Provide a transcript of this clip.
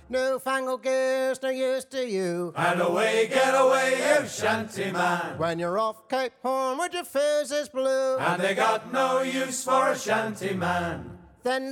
Newfangled gear's no use to you. And away, get away, you shanty man. When you're off Cape Horn with your fuses blue. And they got no use for a shanty man. Then